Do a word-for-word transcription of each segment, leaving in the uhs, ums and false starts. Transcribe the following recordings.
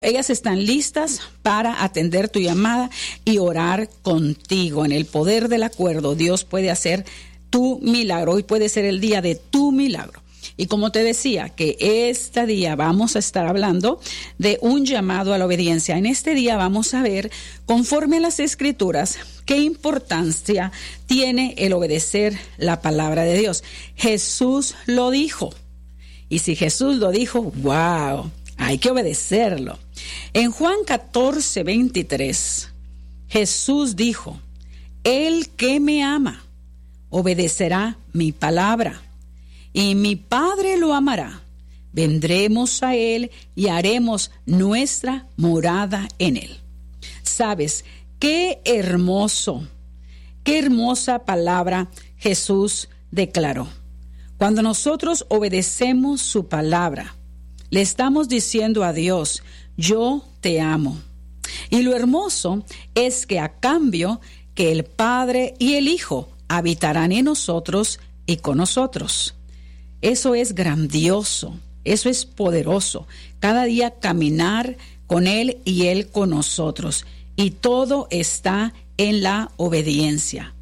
Ellas están listas para atender tu llamada y orar contigo. En el poder del acuerdo, Dios puede hacer tu milagro. Hoy puede ser el día de tu milagro. Y como te decía, que este día vamos a estar hablando de un llamado a la obediencia. En este día vamos a ver, conforme a las Escrituras, qué importancia tiene el obedecer la palabra de Dios. Jesús lo dijo. Y si Jesús lo dijo, wow, hay que obedecerlo. En Juan catorce, veintitrés, Jesús dijo, el que me ama, obedecerá mi palabra, y mi Padre lo amará. Vendremos a él y haremos nuestra morada en él. ¿Sabes qué hermoso, qué hermosa palabra Jesús declaró? Cuando nosotros obedecemos su palabra, le estamos diciendo a Dios, yo te amo. Y lo hermoso es que a cambio que el Padre y el Hijo habitarán en nosotros y con nosotros. Eso es grandioso, eso es poderoso. Cada día caminar con Él y Él con nosotros. Y todo está en la obediencia.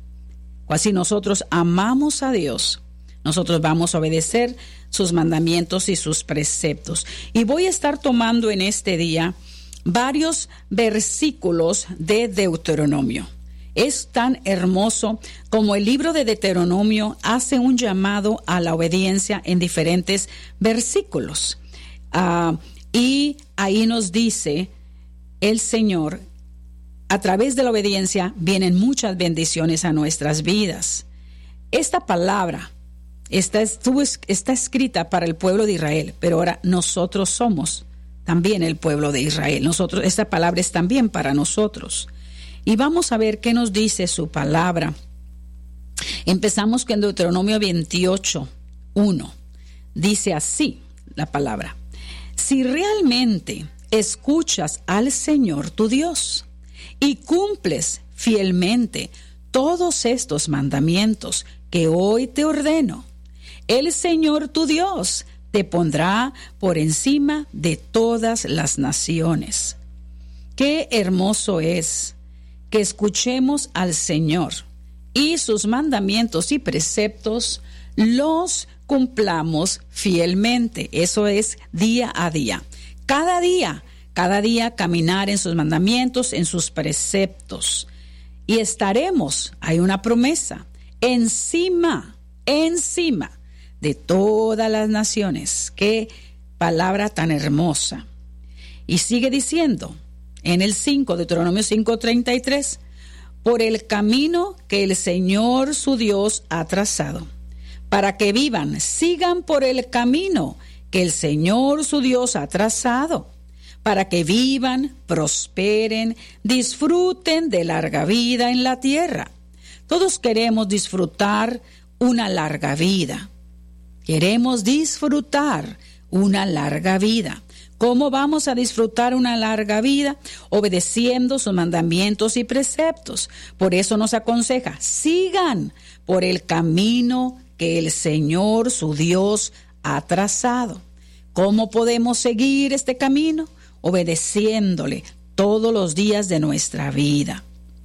Si nosotros amamos a Dios, nosotros vamos a obedecer sus mandamientos y sus preceptos. Y voy a estar tomando en este día varios versículos de Deuteronomio. Es tan hermoso como el libro de Deuteronomio hace un llamado a la obediencia en diferentes versículos. Uh, y ahí nos dice el Señor, a través de la obediencia vienen muchas bendiciones a nuestras vidas. Esta palabra Está, estuvo, está escrita para el pueblo de Israel, pero ahora nosotros somos también el pueblo de Israel. Nosotros, esta palabra es también para nosotros. Y vamos a ver qué nos dice su palabra. Empezamos con Deuteronomio veintiocho, uno. Dice así la palabra. Si realmente escuchas al Señor tu Dios y cumples fielmente todos estos mandamientos que hoy te ordeno, el Señor tu Dios te pondrá por encima de todas las naciones. Qué hermoso es que escuchemos al Señor y sus mandamientos y preceptos los cumplamos fielmente. Eso es día a día. Cada día, cada día caminar en sus mandamientos, en sus preceptos. Y estaremos, hay una promesa, encima, encima de todas las naciones. Qué palabra tan hermosa. Y sigue diciendo en el cinco, Deuteronomio cinco, treinta y tres, por el camino que el Señor su Dios ha trazado, para que vivan, sigan por el camino que el Señor su Dios ha trazado, para que vivan, prosperen, disfruten de larga vida en la tierra. Todos queremos disfrutar una larga vida. Queremos disfrutar una larga vida. ¿Cómo vamos a disfrutar una larga vida? Obedeciendo sus mandamientos y preceptos. Por eso nos aconseja, sigan por el camino que el Señor, su Dios, ha trazado. ¿Cómo podemos seguir este camino? Obedeciéndole todos los días de nuestra vida.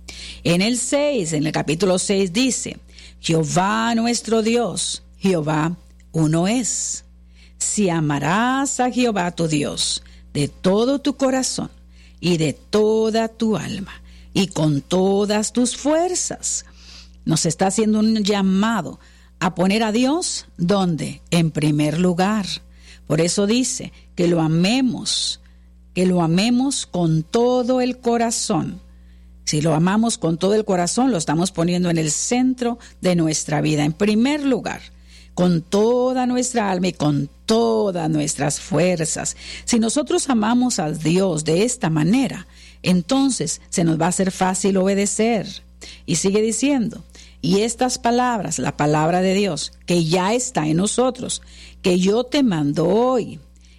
En el seis, en el capítulo seis dice, Jehová nuestro Dios, Jehová uno es. Si amarás a Jehová tu Dios de todo tu corazón y de toda tu alma y con todas tus fuerzas, nos está haciendo un llamado a poner a Dios, ¿dónde? En primer lugar. Por eso dice que lo amemos, que lo amemos con todo el corazón. Si lo amamos con todo el corazón, lo estamos poniendo en el centro de nuestra vida, en primer lugar. Con toda nuestra alma y con todas nuestras fuerzas. Si nosotros amamos a Dios de esta manera, entonces se nos va a hacer fácil obedecer. Y sigue diciendo, y estas palabras, la palabra de Dios, que ya está en nosotros, que yo te mando hoy,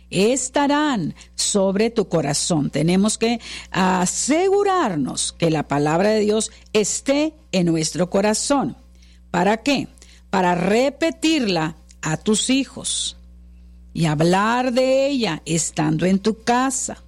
estarán sobre tu corazón. Tenemos que asegurarnos que la palabra de Dios esté en nuestro corazón. ¿Para qué? Para repetirla a tus hijos y hablar de ella estando en tu casa